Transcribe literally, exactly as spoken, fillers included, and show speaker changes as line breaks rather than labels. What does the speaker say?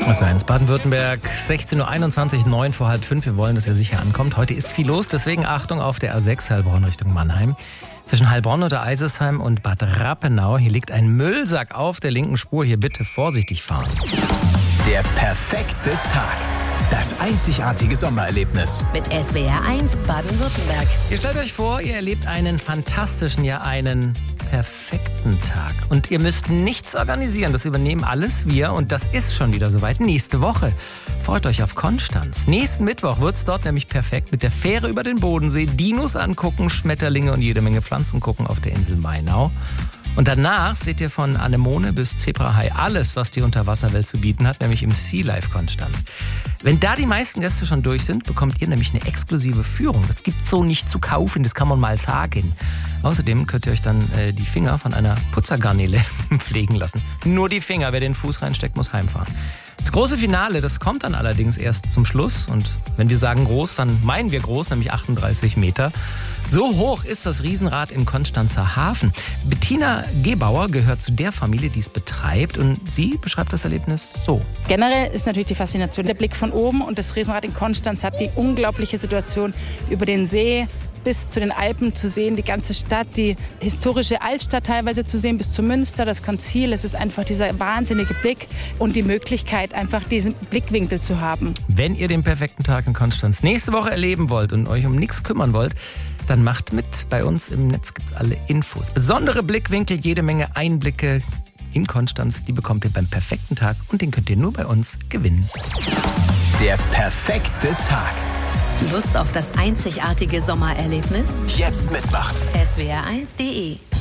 Das war eins Baden-Württemberg, sechzehn Uhr einundzwanzig, neun vor halb fünf. Wir wollen, dass ihr sicher ankommt. Heute ist viel los, deswegen Achtung auf der A sechs Heilbronn Richtung Mannheim. Zwischen Heilbronn oder Eisesheim und Bad Rappenau. Hier liegt ein Müllsack auf der linken Spur. Hier bitte vorsichtig fahren.
Der perfekte Tag. Das einzigartige Sommererlebnis.
Mit S W R eins Baden-Württemberg.
Ihr stellt euch vor, ihr erlebt einen fantastischen, ja einen perfekten Tag. Und ihr müsst nichts organisieren, das übernehmen alles wir. Und das ist schon wieder soweit nächste Woche. Freut euch auf Konstanz. Nächsten Mittwoch wird es dort nämlich perfekt mit der Fähre über den Bodensee, Dinos angucken, Schmetterlinge und jede Menge Pflanzen gucken auf der Insel Mainau. Und danach seht ihr von Anemone bis Zebrahai alles, was die Unterwasserwelt zu bieten hat, nämlich im Sea Life Konstanz. Wenn da die meisten Gäste schon durch sind, bekommt ihr nämlich eine exklusive Führung. Das gibt's so nicht zu kaufen, das kann man mal sagen. Außerdem könnt ihr euch dann äh, die Finger von einer Putzergarnele pflegen lassen. Nur die Finger, wer den Fuß reinsteckt, muss heimfahren. Das große Finale, das kommt dann allerdings erst zum Schluss. Und wenn wir sagen groß, dann meinen wir groß, nämlich achtunddreißig Meter. So hoch ist das Riesenrad im Konstanzer Hafen. Bettina Gebauer gehört zu der Familie, die es betreibt. Und sie beschreibt das Erlebnis so.
Generell ist natürlich die Faszination der Blick von oben. Und das Riesenrad in Konstanz hat die unglaubliche Situation über den See bis zu den Alpen zu sehen, die ganze Stadt, die historische Altstadt teilweise zu sehen, bis zu Münster, das Konzil. Es ist einfach dieser wahnsinnige Blick und die Möglichkeit, einfach diesen Blickwinkel zu haben.
Wenn ihr den perfekten Tag in Konstanz nächste Woche erleben wollt und euch um nichts kümmern wollt, dann macht mit. Bei uns im Netz gibt's alle Infos. Besondere Blickwinkel, jede Menge Einblicke in Konstanz, die bekommt ihr beim perfekten Tag und den könnt ihr nur bei uns gewinnen.
Der perfekte Tag.
Lust auf das einzigartige Sommererlebnis?
Jetzt mitmachen.
S W R eins punkt de